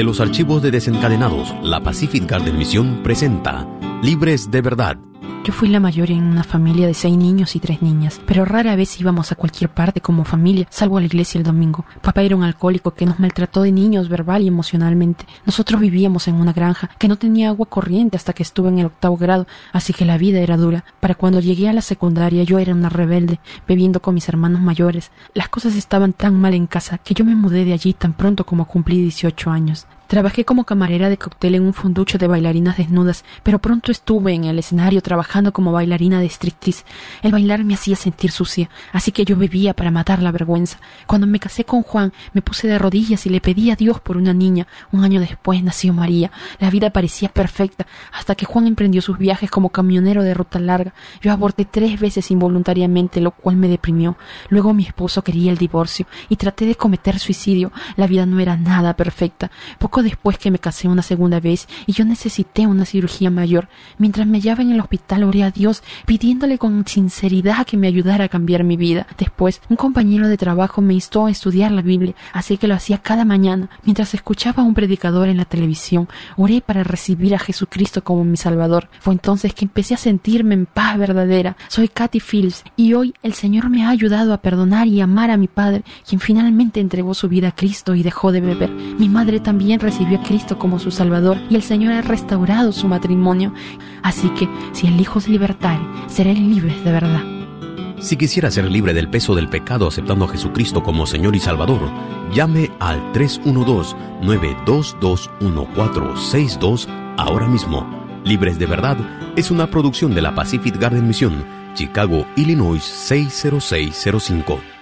De los archivos de Desencadenados, la Pacific Garden Mission presenta Libres de Verdad. Yo fui la mayor en una familia de 6 niños y 3 niñas, pero rara vez íbamos a cualquier parte como familia, salvo a la iglesia el domingo. Papá era un alcohólico que nos maltrató de niños verbal y emocionalmente. Nosotros vivíamos en una granja que no tenía agua corriente hasta que estuve en el 8º grado, así que la vida era dura. Para cuando llegué a la secundaria yo era una rebelde, bebiendo con mis hermanos mayores. Las cosas estaban tan mal en casa que yo me mudé de allí tan pronto como cumplí 18 años. Trabajé como camarera de cóctel en un fonducho de bailarinas desnudas, pero pronto estuve en el escenario trabajando como bailarina de striptease. El bailar me hacía sentir sucia, así que yo bebía para matar la vergüenza. Cuando me casé con Juan, me puse de rodillas y le pedí a Dios por una niña. Un año después nació María. La vida parecía perfecta, hasta que Juan emprendió sus viajes como camionero de ruta larga. Yo aborté 3 veces involuntariamente, lo cual me deprimió. Luego mi esposo quería el divorcio y traté de cometer suicidio. La vida no era nada perfecta. Poco después que me casé una segunda vez y yo necesité una cirugía mayor. Mientras me hallaba en el hospital oré a Dios pidiéndole con sinceridad que me ayudara a cambiar mi vida. Después, un compañero de trabajo me instó a estudiar la Biblia, así que lo hacía cada mañana. Mientras escuchaba a un predicador en la televisión, oré para recibir a Jesucristo como mi Salvador. Fue entonces que empecé a sentirme en paz verdadera. Soy Kathy Phillips y hoy el Señor me ha ayudado a perdonar y amar a mi padre, quien finalmente entregó su vida a Cristo y dejó de beber. Mi madre también recibió a Cristo como su Salvador y el Señor ha restaurado su matrimonio. Así que, si el Hijo os libertare, seréis libres de verdad. Si quisiera ser libre del peso del pecado aceptando a Jesucristo como Señor y Salvador, llame al 312-922-1462 ahora mismo. Libres de Verdad es una producción de la Pacific Garden Mission, Chicago, Illinois 60605.